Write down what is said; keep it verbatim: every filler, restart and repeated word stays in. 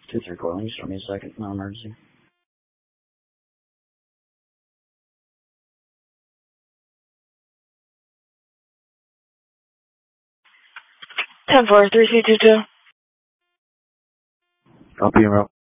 two three four, can you start me a second, no emergency? ten four, three two two two. Copy, route.